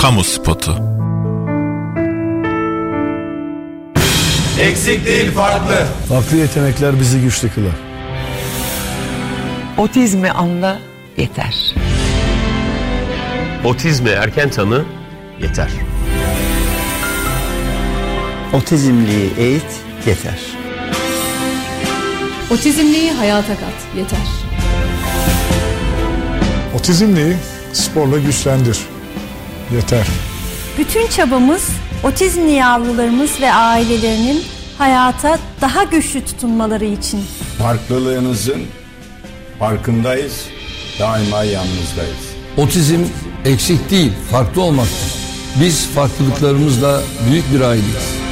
Kamu spotu. Eksik değil, farklı. Farklı yetenekler bizi güçlü kılar. Otizmi anla yeter. Otizmi erken tanı yeter. Otizmliyi eğit yeter. Otizmliyi hayata kat yeter. Otizmliyi sporla güçlendir yeter. Bütün çabamız otizmli yavrularımız ve ailelerinin hayata daha güçlü tutunmaları için. Farklılığınızın farkındayız, daima yanınızdayız. Otizm eksik değil, farklı olmaktır. Biz farklılıklarımızla büyük bir aileyiz.